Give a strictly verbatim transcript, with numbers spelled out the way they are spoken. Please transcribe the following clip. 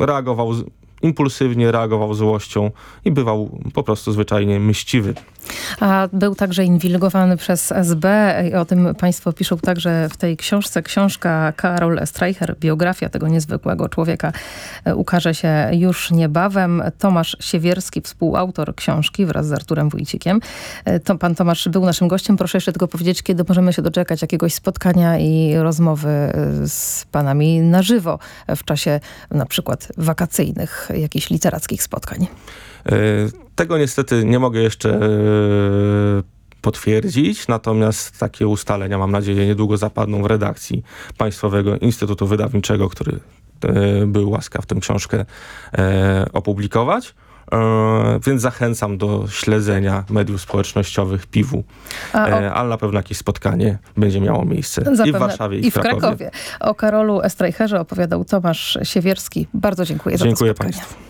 reagował z, impulsywnie, reagował złością i bywał po prostu zwyczajnie mściwy. A był także inwigilowany przez S B i o tym państwo piszą także w tej książce. Książka Karol Streicher, biografia tego niezwykłego człowieka, ukaże się już niebawem. Tomasz Siewierski, współautor książki wraz z Arturem Wójcikiem. To pan Tomasz był naszym gościem. Proszę jeszcze tylko powiedzieć, kiedy możemy się doczekać jakiegoś spotkania i rozmowy z panami na żywo w czasie na przykład wakacyjnych, jakichś literackich spotkań. Tego niestety nie mogę jeszcze potwierdzić, natomiast takie ustalenia, mam nadzieję, niedługo zapadną w redakcji Państwowego Instytutu Wydawniczego, który był łaskaw tę książkę opublikować. Więc zachęcam do śledzenia mediów społecznościowych Piwu, o... ale na pewno jakieś spotkanie będzie miało miejsce Zapewne. i w Warszawie, i w, i w Krakowie. Krakowie. O Karolu Streicherze opowiadał Tomasz Siewierski. Bardzo dziękuję, dziękuję za to spotkanie. Państwu.